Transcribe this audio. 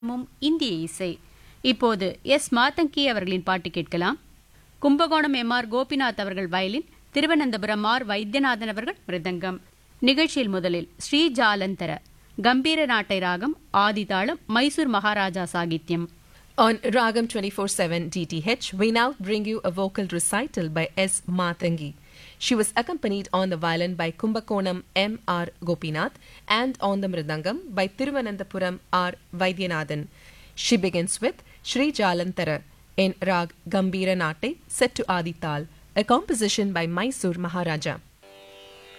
இந்திய இசை. இப்போது எஸ் மாதங்கி அவர்களின் பாட்டு கேட்கலாம். கும்பகோணம் எம்.ஆர். கோபிநாத் அவர்கள் வயலின், திருவனந்தபுரம் ஆர். வைத்தியநாதன் அவர்கள் மிருதங்கம். நிகழ்ச்சியில் முதலில் ஸ்ரீ ஜாலந்தர கம்பீர நாட்டை ராகம், ஆதிதாளம், Mysore Maharaja சாகித்யம். On Ragam 24/7 DTH, we now bring you a vocal recital by S. Matangi. She was accompanied on the violin by Kumbakonam M. R. Gopinath and on the mridangam by Thiruvananthapuram R. Vaidyanathan. She begins with Shri Jalantara in Rag Gambira Nate set to Adi Tal, a composition by Mysore Maharaja.